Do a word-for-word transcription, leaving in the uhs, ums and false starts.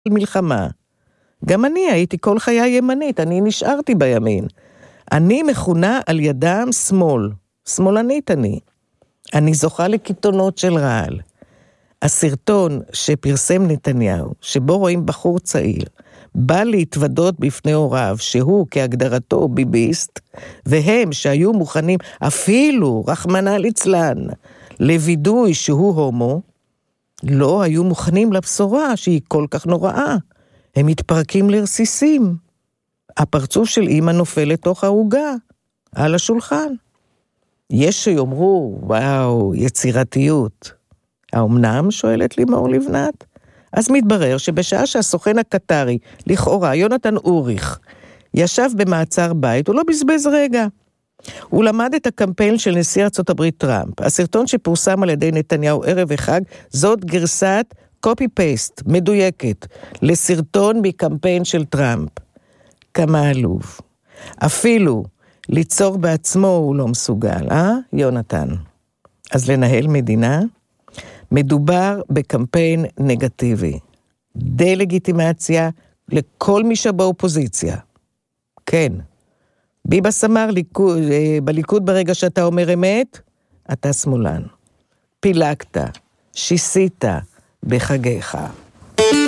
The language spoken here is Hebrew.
מלחמה. גם אני הייתי כל חיי ימנית, אני נשארתי בימין. אני מכונה על ידם שמאל, שמאלנית אני. אני זוכה לקיתונות של רעל. הסרטון שפרסם נתניהו, שבו רואים בחור צעיר, בא להתוודות בפני הוריו, שהוא כהגדרתו ביביסט, והם שהיו מוכנים אפילו, רחמנא ליצלן, לוידוי שהוא הומו, לא היו מוכנים לבשורה שהיא כל כך נוראה. הם מתפרקים לרסיסים. הפרצוף של אמא נופל לתוך העוגה, על השולחן. יש שיאמרו, וואו, יצירתיות. האומנם? שואלת לימור לבנת. אז מתברר שבשעה שהסוכן הקטרי, לכאורה, יונתן אוריך, ישב במעצר בית, הוא לא בזבז רגע. הוא למד את הקמפיין של נשיא ארצות הברית טראמפ. הסרטון שפורסם על ידי נתניהו ערב החג, זאת גרסת קופי-פייסט, מדויקת, לסרטון מקמפיין של טראמפ. כמה עלוב. אפילו ליצור בעצמו הוא לא מסוגל, אה, יונתן? אז לנהל מדינה? מדובר בקמפיין נגטיבי. דה-לגיטימציה לכל מי שבאופוזיציה. כן. ביבס אמר ליכוד, בליכוד ברגע שאתה אומר אמת, אתה שמאלן. פילגת, שיסית בחגיך.